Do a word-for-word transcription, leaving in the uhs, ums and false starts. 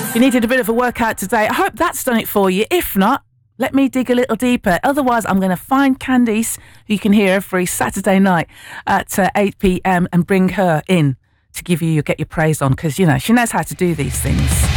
You needed a bit of a workout today. I hope that's done it for you. If not, let me dig a little deeper. Otherwise, I'm going to find Candice, who you can hear every Saturday night at uh, eight p.m, and bring her in to give you, get your praise on, because, you know, she knows how to do these things.